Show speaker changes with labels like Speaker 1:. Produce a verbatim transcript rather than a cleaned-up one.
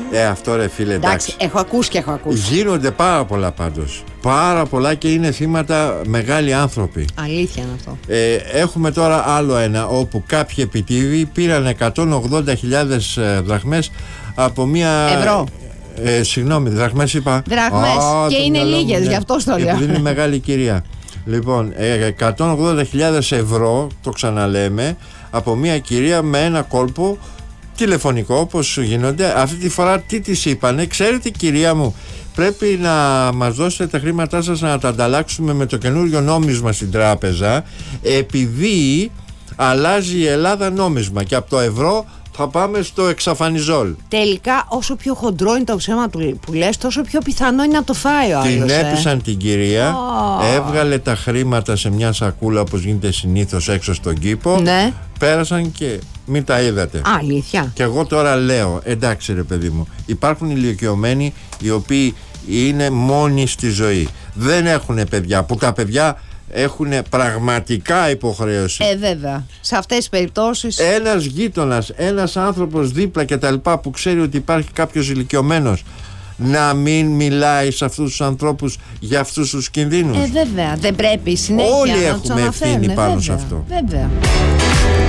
Speaker 1: Ε, αυτό ρε φίλε, εντάξει.
Speaker 2: Εντάξει, έχω ακούσει και έχω ακούσει.
Speaker 1: Γίνονται πάρα πολλά πάντως. Πάρα πολλά και είναι θύματα μεγάλοι άνθρωποι.
Speaker 2: Αλήθεια είναι αυτό.
Speaker 1: Ε, έχουμε τώρα άλλο ένα όπου κάποιοι επιτίβοι πήραν εκατόν ογδόντα χιλιάδες δραχμές από μια.
Speaker 2: Ευρώ.
Speaker 1: Ε, συγγνώμη, δραχμές είπα.
Speaker 2: Δραχμές.
Speaker 1: Α,
Speaker 2: και
Speaker 1: το
Speaker 2: είναι
Speaker 1: μυαλό μου,
Speaker 2: λίγες,
Speaker 1: ναι.
Speaker 2: γι' αυτό το λέω.
Speaker 1: Επειδή είναι μεγάλη κυρία. Λοιπόν, ε, εκατόν ογδόντα χιλιάδες ευρώ, το ξαναλέμε, από μια κυρία με ένα κόλπο τηλεφωνικό, όπως γίνονται. Αυτή τη φορά τι της είπανε? Ξέρετε, κυρία μου, πρέπει να μας δώσετε τα χρήματά σας να τα ανταλλάξουμε με το καινούριο νόμισμα στην τράπεζα, επειδή αλλάζει η Ελλάδα νόμισμα και από το ευρώ θα πάμε στο εξαφανιζόλ.
Speaker 2: Τελικά, όσο πιο χοντρό είναι το ψέμα του που λες, τόσο πιο πιθανό είναι να το φάει ο άλλος.
Speaker 1: Την
Speaker 2: ε.
Speaker 1: έπεισαν την κυρία,
Speaker 2: Oh.
Speaker 1: έβγαλε τα χρήματα σε μια σακούλα όπως γίνεται συνήθως έξω στον κήπο.
Speaker 2: Ναι.
Speaker 1: Πέρασαν και μην τα είδατε.
Speaker 2: Αλήθεια.
Speaker 1: Και εγώ τώρα λέω, εντάξει ρε παιδί μου, υπάρχουν ηλικιωμένοι οι οποίοι είναι μόνοι στη ζωή. Δεν έχουν παιδιά, που τα παιδιά έχουν πραγματικά υποχρέωση.
Speaker 2: Ε, βέβαια. Σε αυτές τις περιπτώσεις.
Speaker 1: Ένας γείτονας, ένας άνθρωπος δίπλα και τα λοιπά που ξέρει ότι υπάρχει κάποιος ηλικιωμένος, να μην μιλάει σε αυτούς τους ανθρώπους για αυτούς τους κινδύνους.
Speaker 2: Ε, βέβαια. Δεν πρέπει συνέχεια
Speaker 1: Όλοι
Speaker 2: να τους
Speaker 1: έχουμε ευθύνη
Speaker 2: αναφέρουν,
Speaker 1: πάνω
Speaker 2: βέβαια,
Speaker 1: σε αυτό.
Speaker 2: Βέβαια.